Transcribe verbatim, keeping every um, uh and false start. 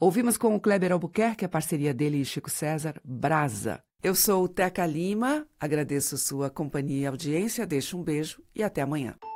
Ouvimos com o Kleber Albuquerque a parceria dele e Chico César, Brasa. Eu sou o Teca Lima, agradeço sua companhia e audiência, deixo um beijo e até amanhã.